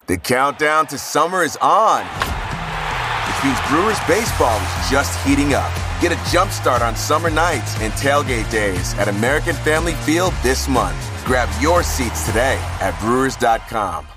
The countdown to summer is on, which means Brewers baseball is just heating up. Get a jump start on summer nights and tailgate days at American Family Field this month. Grab your seats today at Brewers.com.